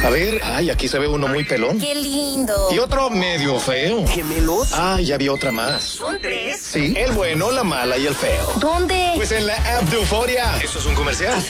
A ver, ay, aquí se ve uno muy pelón. ¡Qué lindo! Y otro medio feo. ¿Gemelos? Ah, ya vi otra más. ¿Son tres? Sí, el bueno, la mala y el feo. ¿Dónde? Pues en la app de Euforia. ¿Eso es un comercial?